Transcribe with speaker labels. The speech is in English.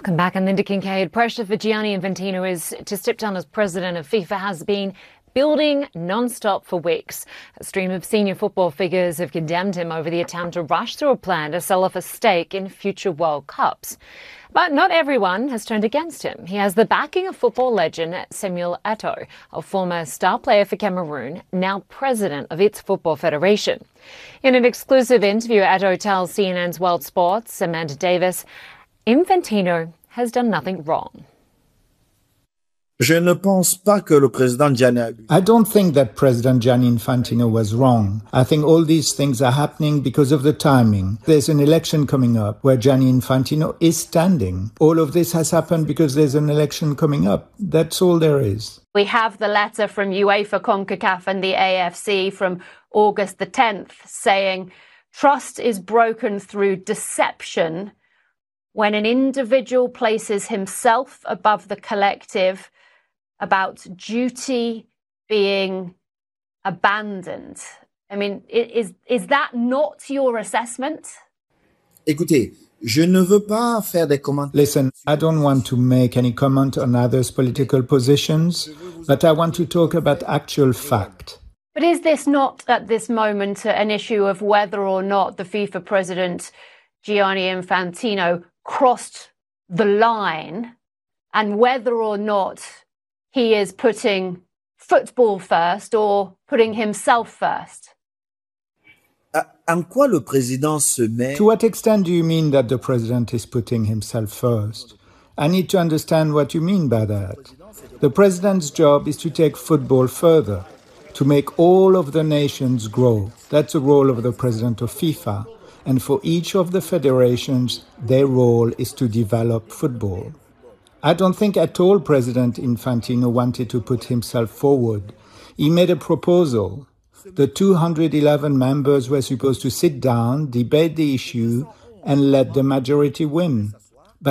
Speaker 1: Welcome back. I'm Linda Kincaid. Pressure for Gianni Infantino is to step down as president of FIFA has been building non-stop for weeks. A stream of senior football figures have condemned him over the attempt to rush through a plan to sell off a stake in future World Cups. But not everyone has turned against him. He has the backing of football legend Samuel Eto'o, a former star player for Cameroon, now president of its football federation. In an exclusive interview, Eto'o tells CNN's World Sports' Amanda Davis, Infantino has done nothing wrong.
Speaker 2: I
Speaker 3: don't think that President Gianni Infantino was wrong. I think all these things are happening because of the timing. There's an election coming up where Gianni Infantino is standing. All of this has happened because there's an election coming up. That's all there is.
Speaker 4: We have the letter from UEFA, CONCACAF and the AFC from August the 10th saying trust is broken through deception when an individual places himself above the collective, about duty being abandoned. I mean, is that not your assessment?
Speaker 2: Écoutez, je ne veux pas faire des commentaires.
Speaker 3: Listen, I don't want to make any comment on others' political positions, but I want to talk about actual fact.
Speaker 4: But is this not, at this moment, an issue of whether or not the FIFA president, Gianni Infantino, crossed the line and whether or not he is putting football first or putting himself first?
Speaker 2: En quoi le président se met?
Speaker 3: To what extent do you mean that the president is putting himself first? I need to understand what you mean by that. The president's job is to take football further, to make all of the nations grow. That's the role of the president of FIFA. And for each of the federations, their role is to develop football. I don't think at all President Infantino wanted to put himself forward. He made a proposal. The 211 members were supposed to sit down, debate the issue, and let the majority win.